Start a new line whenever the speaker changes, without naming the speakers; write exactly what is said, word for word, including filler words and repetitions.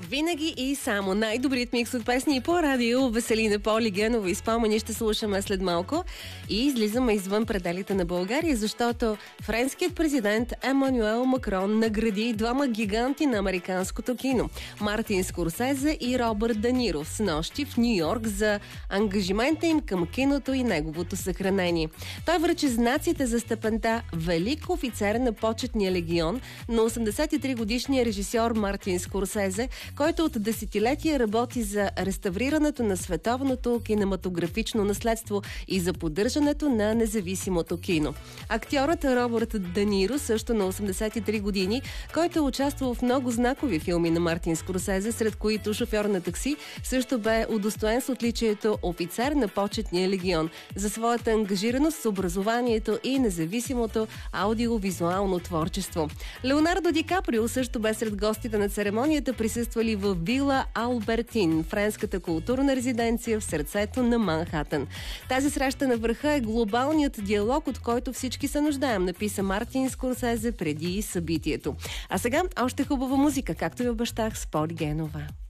Винаги и само най-добрият микс от песни по радио. Веселина Поли Генова и спомени ще слушаме след малко. И излизаме извън пределите на България, защото френският президент Емануел Макрон награди двама гиганти на американското кино – Мартин Скорсезе и Робърт Де Ниро с нощи в Ню Йорк за ангажимента им към киното и неговото съхранение. Той връчи знаците за степента велик офицер на почетния легион на осемдесет и три годишния режисьор Мартин Скорсезе, който от десетилетия работи за реставрирането на световното кинематографично наследство и за поддържането на независимото кино. Актьорът Робърт Де Ниро, също на осемдесет и три години, който е участвал в много знакови филми на Мартин Скорсезе, сред които Шофьор на такси, също бе удостоен с отличието офицер на почетния легион за своята ангажираност с образованието и независимото аудиовизуално творчество. Леонардо Ди Каприо също бе сред гостите на церемонията, присъствали в Вила Албертин, френската културна резиденция в сърцето на Манхатън. Тази среща на върха е глобалният диалог, от който всички се нуждаем, написа Мартин Скорсезе преди събитието. А сега още хубава музика, както ви обещах, с Поли Генова.